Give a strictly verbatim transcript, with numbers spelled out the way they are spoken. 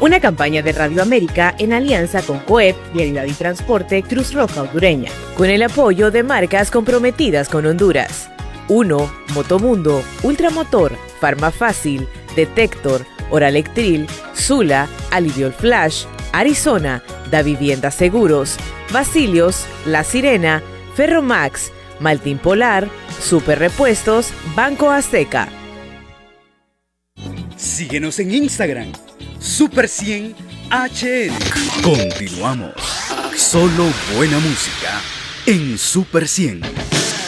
Una campaña de Radio América en alianza con COEP, Vialidad y Transporte, Cruz Roja Hondureña, con el apoyo de marcas comprometidas con Honduras. uno. Motomundo, Ultramotor, Farmafácil, Detector, Oralectril, Zula, Aliviol Flash, Arizona, Da Vivienda Seguros, Basilios, La Sirena, Ferromax, Maltín Polar, Super Repuestos, Banco Azteca. Síguenos en Instagram, Super cien H N. Continuamos. Solo buena música en Super cien.